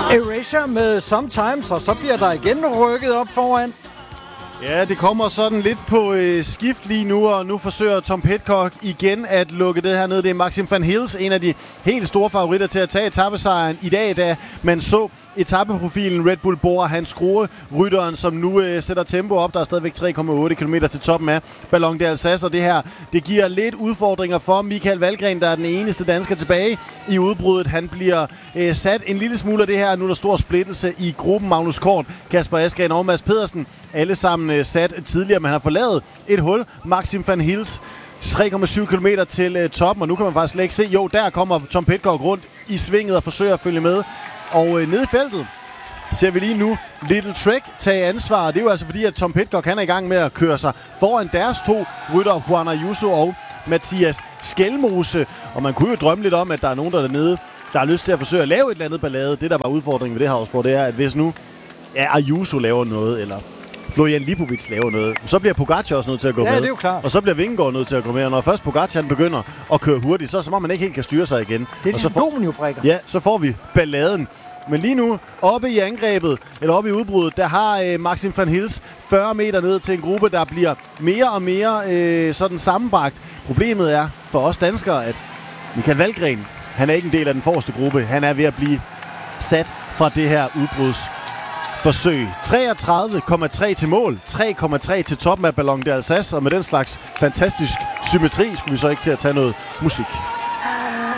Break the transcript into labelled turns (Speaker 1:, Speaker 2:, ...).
Speaker 1: Erasure med Sometimes, og så bliver der igen rykket op foran.
Speaker 2: Ja, det kommer sådan lidt på skift lige nu, og nu forsøger Tom Pidcock igen at lukke det her ned. Det er Maxim van Hils, en af de helt store favoritter til at tage etapesejren i dag, da man så etapeprofilen Red Bull Bora, Hans Grohe, rytteren, som nu sætter tempo op. Der er stadigvæk 3,8 km til toppen af Ballon d'Alsace, og det her, det giver lidt udfordringer for Michael Valgren, der er den eneste dansker tilbage i udbruddet. Han bliver sat en lille smule af det her. Nu er der stor splittelse i gruppen. Magnus Kort, Kasper Asgreen og Mads Pedersen, alle sammen sat tidligere, men har forladet et hul. Maxim van Hils, 3,7 km til toppen, og nu kan man faktisk slet ikke se. Jo, der kommer Tom Pidcock rundt i svinget og forsøger at følge med. Og nede i feltet ser vi lige nu Little Trek tage ansvar. Det er jo altså fordi, at Tom Pidcock han er i gang med at køre sig foran deres to ryttere, Juan Ayuso og Mathias Skelmose. Og man kunne jo drømme lidt om, at der er nogen der dernede, der har lyst til at forsøge at lave et eller andet ballade. Det, der var udfordringen ved det her afspor, det er, at hvis nu Ayuso laver noget, eller Florian Lipovic laver noget, så bliver Pogacar også nødt til at gå med.
Speaker 1: Det er jo klart.
Speaker 2: Og så bliver Vingegaard nødt til at gå med. Og når først Pogacar begynder at køre hurtigt, så er det som om man ikke helt kan styre sig igen.
Speaker 1: Det er
Speaker 2: og så
Speaker 1: domino-brikker.
Speaker 2: Ja, så får vi balladen. Men lige nu, oppe i angrebet, eller oppe i udbruddet, der har Maxim van Hils 40 meter ned til en gruppe, der bliver mere og mere sådan sammenbragt. Problemet er for os danskere, at Michael Valgren, han er ikke en del af den forreste gruppe. Han er ved at blive sat fra det her udbrudsforsøg. 33,3 til mål, 3,3 til toppen af Ballon d'Alsace, og med den slags fantastisk symmetri skulle vi så ikke til at tage noget musik.